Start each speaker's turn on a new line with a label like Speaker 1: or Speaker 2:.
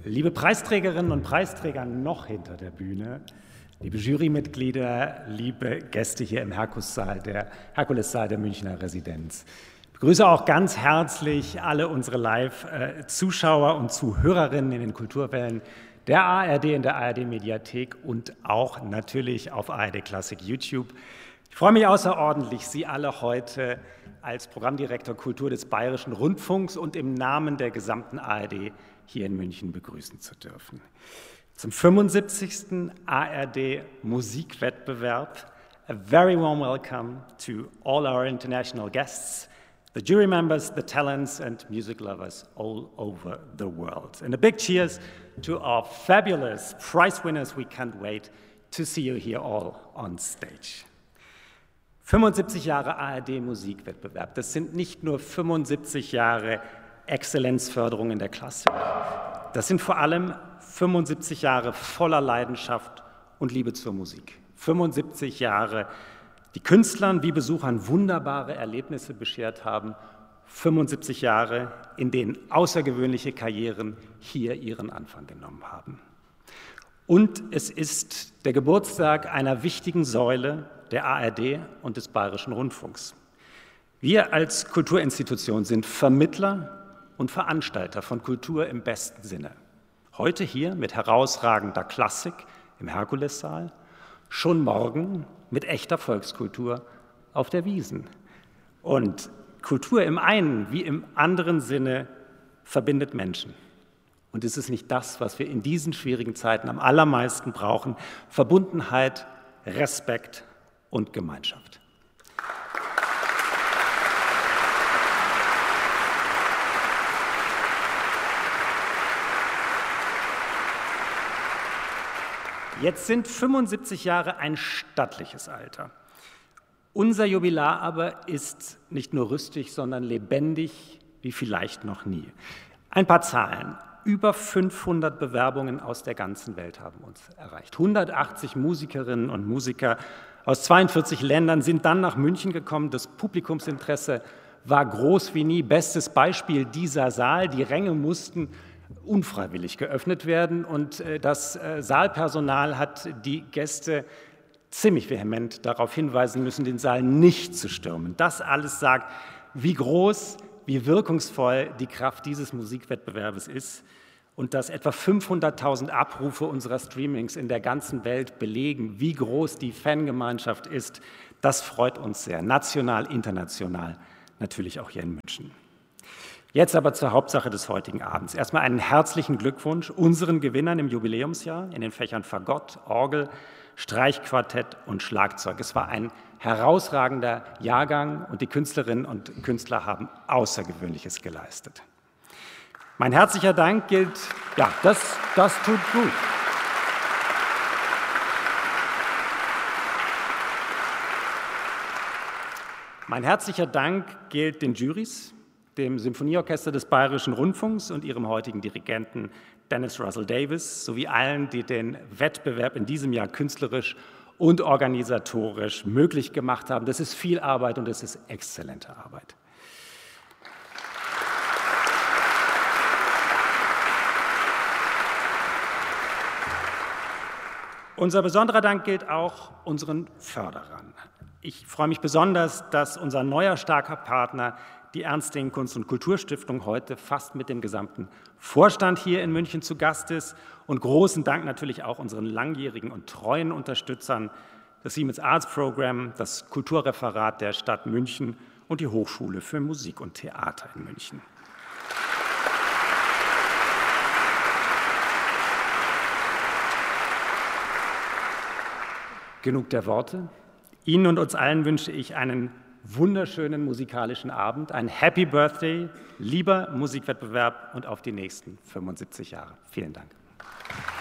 Speaker 1: Liebe Preisträgerinnen und Preisträger noch hinter der Bühne, liebe Jurymitglieder, liebe Gäste hier im Herkulessaal der Münchner Residenz. Ich begrüße auch ganz herzlich alle unsere Live-Zuschauer und Zuhörerinnen in den Kulturwellen der ARD, in der ARD-Mediathek und auch natürlich auf ARD Klassik YouTube. Ich freue mich außerordentlich, Sie alle heute als Programmdirektor Kultur des Bayerischen Rundfunks und im Namen der gesamten ARD hier in München begrüßen zu dürfen. Zum 75. ARD Musikwettbewerb. A very warm welcome to all our international guests, the jury members, the talents and music lovers all over the world. And a big cheers to our fabulous prize winners. We can't wait to see you here all on stage. 75 Jahre ARD Musikwettbewerb. Das sind nicht nur 75 Jahre Exzellenzförderung in der Klassik. Das sind vor allem 75 Jahre voller Leidenschaft und Liebe zur Musik. 75 Jahre, die Künstlern wie Besuchern wunderbare Erlebnisse beschert haben. 75 Jahre, in denen außergewöhnliche Karrieren hier ihren Anfang genommen haben. Und es ist der Geburtstag einer wichtigen Säule der ARD und des Bayerischen Rundfunks. Wir als Kulturinstitution sind Vermittler und Veranstalter von Kultur im besten Sinne. Heute hier mit herausragender Klassik im Herkulessaal, schon morgen mit echter Volkskultur auf der Wiesn. Und Kultur im einen wie im anderen Sinne verbindet Menschen. Und ist es nicht das, was wir in diesen schwierigen Zeiten am allermeisten brauchen? Verbundenheit, Respekt und Gemeinschaft. Jetzt sind 75 Jahre ein stattliches Alter. Unser Jubilar aber ist nicht nur rüstig, sondern lebendig wie vielleicht noch nie. Ein paar Zahlen. Über 500 Bewerbungen aus der ganzen Welt haben uns erreicht. 180 Musikerinnen und Musiker aus 42 Ländern sind dann nach München gekommen. Das Publikumsinteresse war groß wie nie. Bestes Beispiel dieser Saal. Die Ränge mussten unfreiwillig geöffnet werden und das Saalpersonal hat die Gäste ziemlich vehement darauf hinweisen müssen, den Saal nicht zu stürmen. Das alles sagt, wie groß, wie wirkungsvoll die Kraft dieses Musikwettbewerbes ist und dass etwa 500.000 Abrufe unserer Streamings in der ganzen Welt belegen, wie groß die Fangemeinschaft ist. Das freut uns sehr, national, international, natürlich auch hier in München. Jetzt aber zur Hauptsache des heutigen Abends. Erstmal einen herzlichen Glückwunsch unseren Gewinnern im Jubiläumsjahr in den Fächern Fagott, Orgel, Streichquartett und Schlagzeug. Es war ein herausragender Jahrgang und die Künstlerinnen und Künstler haben Außergewöhnliches geleistet. Mein herzlicher Dank gilt, ja, das tut gut. Mein herzlicher Dank gilt den Jurys, dem Symphonieorchester des Bayerischen Rundfunks und ihrem heutigen Dirigenten Dennis Russell Davis, sowie allen, die den Wettbewerb in diesem Jahr künstlerisch und organisatorisch möglich gemacht haben. Das ist viel Arbeit und es ist exzellente Arbeit. Unser besonderer Dank gilt auch unseren Förderern. Ich freue mich besonders, dass unser neuer starker Partner, die Ernst-Ding Kunst- und Kulturstiftung, heute fast mit dem gesamten Vorstand hier in München zu Gast ist. Und großen Dank natürlich auch unseren langjährigen und treuen Unterstützern, das Siemens Arts Program, das Kulturreferat der Stadt München und die Hochschule für Musik und Theater in München. Genug der Worte. Ihnen und uns allen wünsche ich einen wunderschönen musikalischen Abend, ein Happy Birthday, lieber Musikwettbewerb und auf die nächsten 75 Jahre. Vielen Dank.